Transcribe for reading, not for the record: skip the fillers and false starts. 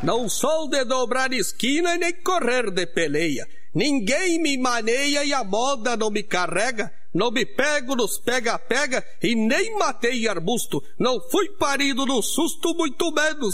Não sou de dobrar esquina e nem correr de peleia. Ninguém me maneia e a moda não me carrega. Não me pego nos pega-pega e nem matei arbusto. Não fui parido no susto, muito menos